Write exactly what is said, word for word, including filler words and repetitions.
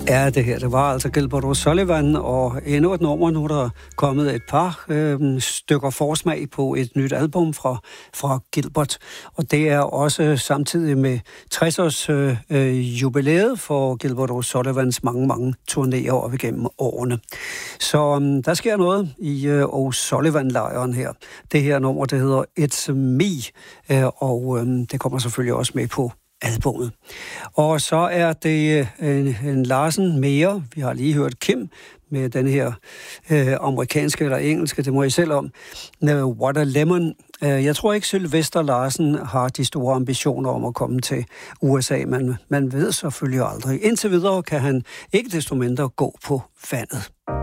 Ja, det her, det var altså Gilbert O'Sullivan, og endnu et nummer. Nu er der kommet et par øh, stykker forsmag på et nyt album fra, fra Gilbert, og det er også samtidig med tres-års øh, øh, jubilæet for Gilbert O'Sullivans mange, mange turnéer op igennem årene. Så øh, der sker noget i øh, O'Sullivan-lejren her. Det her nummer, det hedder It's Me, øh, og øh, det kommer selvfølgelig også med på albumet. Og så er det en, en Larsen mere. Vi har lige hørt Kim med den her øh, amerikanske eller engelske, det må I selv om, What a Lemon. Jeg tror ikke, Sylvester Larsen har de store ambitioner om at komme til U S A, men man ved selvfølgelig aldrig. Indtil videre kan han ikke desto mindre gå på vandet.